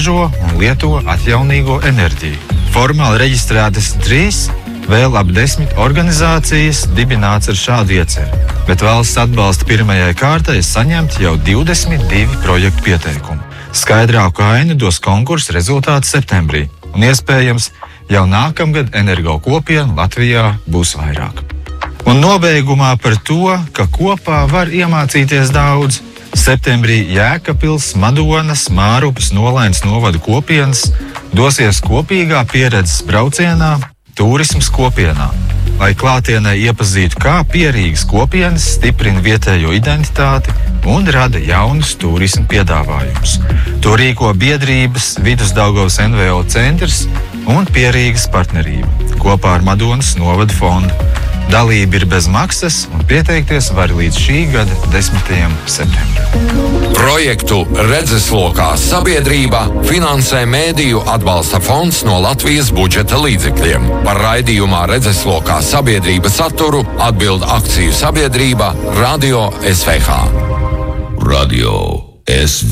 ražo un lieto atjaunīgo enerģiju. Formāli reģistrētas 3, vēl ap 10 organizācijas dibināts ar šādu ieceri, bet valsts atbalsta pirmajai kārtai saņemt jau 22 projektu pieteikumu. Skaidrāku ainu dos konkursa rezultāti septembrī, un iespējams jau nākamgad energo kopienu Latvijā būs vairāk. Un nobeigumā par to, ka kopā var iemācīties daudz. Septembrī Jēkabpils, Madonas, Mārupas, Nolainas novadu kopienas dosies kopīgā pieredzes braucienā Turisms kopienā, lai klātienē iepazītu, kā pierīgas kopienas stiprina vietējo identitāti un rada jaunus turisma piedāvājumus. To rīko biedrības Vidusdaugavas NVO centrs un Pierīgas partnerība kopā ar Madonas novadu fondu. Dalība ir bez maksas un pieteikties var līdz šī gada 10. septembrim. Projektu Redzeslokā sabiedrība finansē Mēdīju atbalsta fonds no Latvijas budžeta līdzekļiem. Par raidījumā Redzeslokā sabiedrība saturu atbild akciju sabiedrība Radio SVH. Radio SVH.